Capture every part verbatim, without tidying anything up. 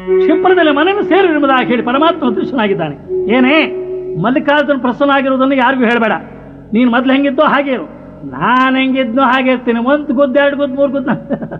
ಕ್ಷಿಪ್ರದಲ್ಲಿ ಮನೆಯನ್ನು ಸೇರಿರುವುದಾಗಿ ಹೇಳಿ ಪರಮಾತ್ಮ ಅದೃಶ್ಯನಾಗಿದ್ದಾನೆ. ಏನೇ ಮಲ್ಲಿಕಾರ್ಜುನ ಪ್ರಸನ್ನ ಆಗಿರುವುದನ್ನು ಯಾರಿಗೂ ಹೇಳಬೇಡ. ನೀನು ಮೊದ್ಲು ಹೆಂಗಿದ್ದೋ ಹಾಗೆ ಇರು, ನಾನು ಹೆಂಗಿದ್ನೋ ಹಾಗೆ ಇರ್ತೀನಿ. ಒಂದು ಗುದ್ದು ಎರಡು ಗುದ್ದು ಮೂರು ಗುದ್ದು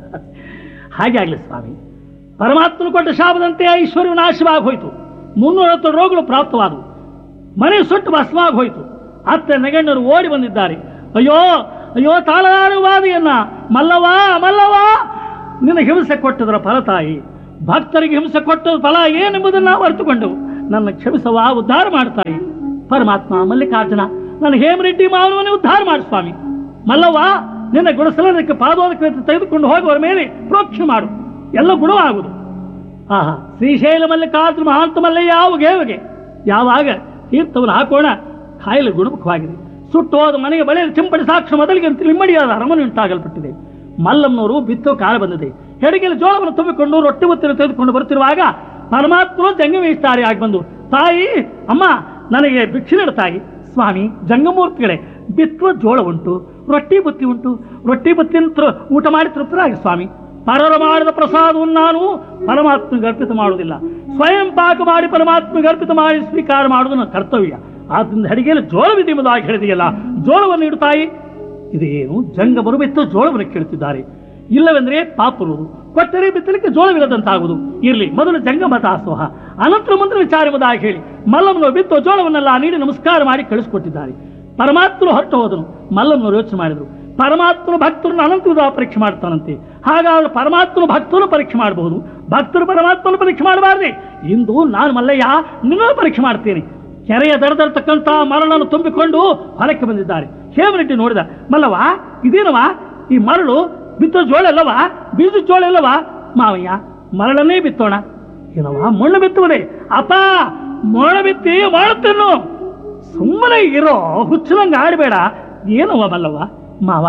ಹಾಗೆ ಆಗಲಿ ಸ್ವಾಮಿ. ಪರಮಾತ್ಮನು ಕೊಟ್ಟ ಶಾಪದಂತೆ ಐಶ್ವರ್ಯ ನಾಶವಾಗಿ ಹೋಯಿತು. ಮುನ್ನೂರತ್ತು ರೋಗಗಳು ಪ್ರಾಪ್ತವಾದವು. ಮನೆ ಸುಟ್ಟು ಭಸ್ಮವಾಗಿ ಹೋಯಿತು. ಅತ್ತೆ ನಗಣ್ಣರು ಓಡಿ ಬಂದಿದ್ದಾರೆ. ಅಯ್ಯೋ ಅಯ್ಯೋ ತಾಳಾರುವಾದಿಯನ್ನ ಮಲ್ಲವ ಮಲ್ಲವ, ನಿನ್ನ ಹಿಂಸೆ ಕೊಟ್ಟದರ ಫಲ ತಾಯಿ. ಭಕ್ತರಿಗೆ ಹಿಂಸೆ ಕೊಟ್ಟದ ಫಲ ಏನೆಂಬುದನ್ನು ನಾವು ಅರ್ಥಕೊಂಡೆವು. ನನ್ನ ಕ್ಷಮಿಸವ, ಉದ್ಧಾರ ಮಾಡ್ತಾಯಿ. ಪರಮಾತ್ಮ ಮಲ್ಲಿಕಾರ್ಜುನ, ನನ್ನ ಹೇಮರೆಡ್ಡಿ ಮಾವನವನ್ನೇ ಉದ್ಧಾರ ಮಾಡಿ ಸ್ವಾಮಿ. ಮಲ್ಲವ್ವ, ನಿನ್ನ ಗುಣಸಲನಕ್ಕೆ ಪಾದೋದಕ್ಕೆ ತೆಗೆದುಕೊಂಡು ಹೋಗುವವರ ಮೇಲೆ ಪ್ರೋಕ್ಷ ಮಾಡು, ಎಲ್ಲ ಗುಣವಾಗುವುದು. ಆಹಾ, ಶ್ರೀಶೈಲ ಮಲ್ಲಿಕಾರ್ಜುನ ಮಹಾಂತ ಮಲ್ಲಯ್ಯ ಯಾವಾಗೆ ಯಾವಾಗ ತೀರ್ಥವನ್ನು ಹಾಕೋಣ, ಕಾಯಿಲೆ ಗುಣಮುಖವಾಗಿದೆ. ಸುಟ್ಟು ಹೋದ ಮನೆಗೆ ಬಳೆಯಲ್ಲಿ ಚಿಂಪಡಿ ಸಾಕ್ಷಿ ಮೊದಲಿಗೆ ನಿಮ್ಮಡಿಯಾದ ಅರಮನೆ ಉಂಟಾಗಲ್ಪಟ್ಟಿದೆ. ಮಲ್ಲಮ್ಮನವರು ಬಿತ್ತೋ ಕಾಲ ಬಂದಿದೆ. ಹೆಡಿಗೆಯಲ್ಲಿ ಜೋಳವನ್ನು ತುಂಬಿಕೊಂಡು ರೊಟ್ಟಿ ಒತ್ತಿನ ತೆಗೆದುಕೊಂಡು ಬರುತ್ತಿರುವಾಗ ಪರಮಾತ್ಮರು ಜಂಗಮೇಶ್ವರಿ ಆಗಿ ಬಂದು, ತಾಯಿ ಅಮ್ಮ ನನಗೆ ಭಿಕ್ಷೆ ನೀಡು ತಾಯಿ. ಸ್ವಾಮಿ ಜಂಗಮೂರ್ತಿಗಳೇ, ಬಿತ್ತುವ ಜೋಳ ಉಂಟು, ರೊಟ್ಟಿ ಬುತ್ತಿ ಉಂಟು, ರೊಟ್ಟಿ ಬುತ್ತಿನ ಊಟ ಮಾಡಿ ತೃಪ್ತರಾಗಿ ಸ್ವಾಮಿ. ಪರರು ಮಾಡಿದ ಪ್ರಸಾದವನ್ನು ನಾನು ಪರಮಾತ್ಮಗೆ ಅರ್ಪಿತ ಮಾಡುವುದಿಲ್ಲ. ಸ್ವಯಂ ಪಾಕ ಮಾಡಿ ಪರಮಾತ್ಮಗೆ ಅರ್ಪಿತ ಮಾಡಿ ಸ್ವೀಕಾರ ಮಾಡುವುದು ನನ್ನ ಕರ್ತವ್ಯ. ಆದ್ದರಿಂದ ಅಡಿಗೆಯಲ್ಲಿ ಜೋಳವಿದೆ ಎಂಬುದಾಗಿ ಹೇಳಿದೆಯಲ್ಲ, ಜೋಳವನ್ನು ಇಡು ತಾಯಿ. ಇದೇನು ಜಂಗಮರು ಬಿತ್ತು ಜೋಳವನ್ನು ಕೇಳುತ್ತಿದ್ದಾರೆ. ಇಲ್ಲವೆಂದರೆ ಪಾಪರುವುದು, ಕೊಟ್ಟರೆ ಬಿತ್ತಲಿಕ್ಕೆ ಜೋಳವಿಲ್ಲದಂತಾಗುವುದು. ಇರಲಿ, ಮೊದಲು ಜಂಗಮ ದಾಸೋಹ, ಅನಂತರ ಮಂತ್ರ ವಿಚಾರ ಎಂಬುದಾಗಿ ಹೇಳಿ ಮಲ್ಲಮ್ಮನವರು ಬಿತ್ತು ಜೋಳವನ್ನೆಲ್ಲ ನೀಡಿ ನಮಸ್ಕಾರ ಮಾಡಿ ಕಳಿಸಿಕೊಟ್ಟಿದ್ದಾರೆ. ಪರಮಾತ್ಮರು ಹೊರಟು ಹೋದನು. ಮಲ್ಲಮ್ಮನವರು ಯೋಚನೆ ಮಾಡಿದರು, ಪರಮಾತ್ಮನು ಭಕ್ತರನ್ನು ಅನಂತ ಪರೀಕ್ಷೆ ಮಾಡ್ತಾನಂತೆ. ಹಾಗಾದ್ರೆ ಪರಮಾತ್ಮನು ಭಕ್ತರು ಪರೀಕ್ಷೆ ಮಾಡಬಹುದು, ಭಕ್ತರು ಪರಮಾತ್ಮನ ಪರೀಕ್ಷೆ ಮಾಡಬಾರ್ದೆ. ಇಂದು ನಾನು ಮಲ್ಲಯ್ಯ ನಿನ್ನ ಪರೀಕ್ಷೆ ಮಾಡ್ತೇನೆ. ಕೆರೆಯ ದಡದರ್ತಕ್ಕಂಥ ಮರಳನ್ನು ತುಂಬಿಕೊಂಡು ಹೊಲಕ್ಕೆ ಬಂದಿದ್ದಾರೆ. ಹೇಮರೆಡ್ಡಿ ನೋಡಿದ, ಮಲ್ಲವ ಇದೇನವ ಈ ಮರಳು ಬಿತ್ತೋ ಜೋಳ ಅಲ್ಲವ, ಬೀಜ ಜೋಳ ಇಲ್ಲವ? ಮಾವಯ್ಯ ಮರಳನ್ನೇ ಬಿತ್ತೋಣ. ಏನವ ಮಣ್ಣು ಬಿತ್ತುವುದೇ? ಅಪ್ಪ ಮಣ್ಣು ಬಿತ್ತಿ ಮಾಡುತ್ತೇನು, ಸುಮ್ಮನೆ ಇರೋ, ಹುಚ್ಚನಂಗೆ ಆಡಬೇಡ. ಏನವ ಮಲ್ಲವ? ಮಾವ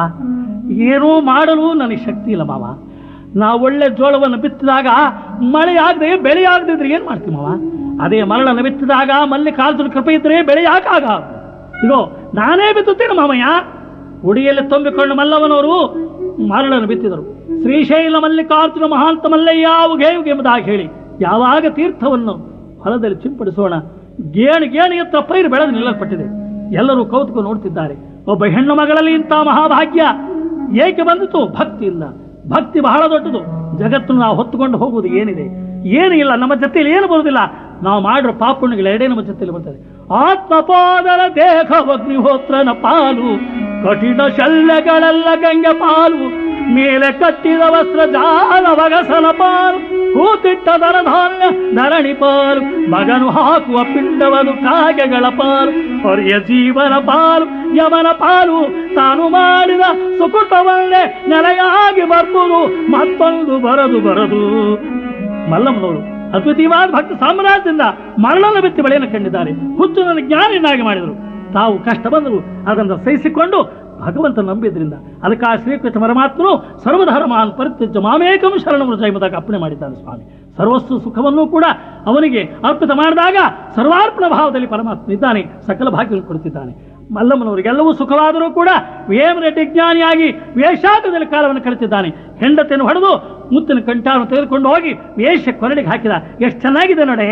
ಏನೂ ಮಾಡಲು ನನಗೆ ಶಕ್ತಿ ಇಲ್ಲ ಮಾವ. ನಾವು ಒಳ್ಳೆ ಜೋಳವನ್ನು ಬಿತ್ತಿದಾಗ ಮಳೆ ಆಗದೆ ಬೆಳೆ ಆಗದಿದ್ರೆ ಏನು ಮಾಡ್ತೀವಿ ಮಾವ? ಅದೇ ಮರಳನ್ನು ಬಿತ್ತಿದಾಗ ಮಲ್ಲಿಕಾರ್ಜುನ ಕೃಪೆ ಇದ್ರೆ ಬೆಳೆ ಯಾಕಾಗ? ಇಗೋ ನಾನೇ ಬಿತ್ತುತ್ತೇನೆ ಮಾವಯ್ಯ. ಉಡಿಯಲ್ಲಿ ತುಂಬಿಕೊಂಡು ಮಲ್ಲವನವರು ಮರಳನ್ನು ಬಿತ್ತಿದರು. ಶ್ರೀಶೈಲ ಮಲ್ಲಿಕಾರ್ಜುನ ಮಹಾಂತ ಮಲ್ಲಯ್ಯ ಉಗೇವುಗೆ ಎಂಬುದಾಗಿ ಹೇಳಿ ಯಾವಾಗ ತೀರ್ಥವನ್ನು ಹೊಲದಲ್ಲಿ ಸಿಂಪಡಿಸೋಣ. ಗೇಣು ಗೇಣು ಎತ್ತ ಪೈರು ಬೆಳೆದು ನಿಲ್ಲಲ್ಪಟ್ಟಿದೆ. ಎಲ್ಲರೂ ಕೌತುಕ ನೋಡ್ತಿದ್ದಾರೆ. ಒಬ್ಬ ಹೆಣ್ಣು ಮಗಳಲ್ಲಿ ಇಂಥ ಮಹಾಭಾಗ್ಯ ಏಕೆ ಬಂದಿತು? ಭಕ್ತಿಯಿಂದ. ಭಕ್ತಿ ಬಹಳ ದೊಡ್ಡದು. ಜಗತ್ತನ್ನು ನಾವು ಹೊತ್ತುಕೊಂಡು ಹೋಗುವುದು ಏನಿದೆ? ಏನು ಇಲ್ಲ. ನಮ್ಮ ಜೊತೆಯಲ್ಲಿ ಏನು ಬರುವುದಿಲ್ಲ. ನಾವು ಮಾಡಿರೋ ಪಾಪುಣ್ಯಗಳು ಎರಡೇ ನಮ್ಮ ಜೊತೆಯಲ್ಲಿ ಬರ್ತದೆ. ಆತ್ಮಪಾದರ ದೇಹ ಅಗ್ನಿಹೋತ್ರನ ಪಾಲು, ಕಠಿಣ ಶಲ್ಯಗಳೆಲ್ಲ ಗಂಗೆ ಪಾಲು, ಮೇಲೆ ಕಟ್ಟಿದ ವಸ್ತ್ರ ಜಾಲ ವಗಸನ ಪಾಲು, ಕೂತಿಟ್ಟ ದರ ಧಾನ್ಯ ಧರಣಿ ಪಾಲು, ಮಗನು ಹಾಕುವ ಪಿಂಡವದು ಕಾಗೆಗಳ ಪಾಲು, ಹೊರೆಯ ಜೀವನ ಪಾಲು ಯಮನ ಪಾಲು, ತಾನು ಮಾಡಿದ ಸುಕುಟವನ್ನೇ ನೆಲೆಯಾಗಿ ಬರ್ತುದು ಮತ್ತೊಂದು ಬರದು ಬರದು. ಮಲ್ಲಮ್ಮನವರು ಅದ್ವಿತೀಯವಾದ ಭಕ್ತ ಸಾಮ್ರಾಜ್ಯದಿಂದ ಮರಳನ್ನು ಬಿತ್ತಿ ಬೆಳೆಯನ್ನು ಕಂಡಿದ್ದಾರೆ. ಹುಚ್ಚು ನನ್ನ ಜ್ಞಾನಿಯನ್ನಾಗಿ ಮಾಡಿದರು. ತಾವು ಕಷ್ಟ ಬಂದರು, ಅದನ್ನು ಸಹಿಸಿಕೊಂಡು ಭಗವಂತ ನಂಬಿದ್ರಿಂದ ಅದಕ್ಕೆ ಶ್ರೀಕೃಷ್ಣ ಪರಮಾತ್ಮನು ಸರ್ವಧರ್ಮಾನ್ ಪರಿತ್ಯಜ್ಯ ಮಾಮೇಕಂ ಶರಣಂ ವ್ರಜ ಎಂಬುದಾಗಿ ಅಪ್ಪಣೆ ಮಾಡಿದ್ದಾನೆ ಸ್ವಾಮಿ. ಸರ್ವಸ್ವ ಸುಖವನ್ನು ಕೂಡ ಅವನಿಗೆ ಅರ್ಪಿತ ಮಾಡಿದಾಗ ಸರ್ವಾರ್ಪಣ ಭಾವದಲ್ಲಿ ಪರಮಾತ್ಮ ಇದ್ದಾನೆ, ಸಕಲ ಭಾಗ್ಯವನ್ನು ಕೊಡುತ್ತಿದ್ದಾನೆ. ಮಲ್ಲಮ್ಮನವರಿಗೆಲ್ಲವೂ ಸುಖವಾದರೂ ಕೂಡ ವೇಮರೆಡ್ಡಿ ಜ್ಞಾನಿಯಾಗಿ ವೇಷಾಟದಲ್ಲಿ ಕಾಲವನ್ನು ಕಳೆತಿದ್ದಾನೆ. ಹೆಂಡತಿಯನ್ನು ಹೊಡೆದು ಮುತ್ತಿನ ಕಂಠವನ್ನು ತೆಗೆದುಕೊಂಡು ಹೋಗಿ ವೇಷ ಕೊರಡಿಗೆ ಹಾಕಿದ. ಎಷ್ಟು ಚೆನ್ನಾಗಿದೆ ನೋಡೆ.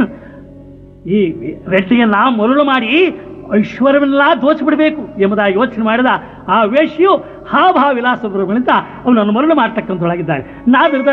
ಈ ರೆಡ್ಡಿಯನ್ನ ಮರುಳು ಮಾಡಿ ಐಶ್ವರ್ಯವನ್ನೆಲ್ಲ ದೋಚಿಬಿಡಬೇಕು ಎಂಬುದಾಗಿ ಯೋಚನೆ ಮಾಡಿದ ಆ ವೇಷಿಯು ಹಾಭಾ ವಿಲಾಸ ಬರುಗಳಿಂದ ಅವನನ್ನು ಮರಳು ಮಾಡತಕ್ಕಂಥೊಳಗಿದ್ದಾಳೆ. ನಾದಿರ್ದ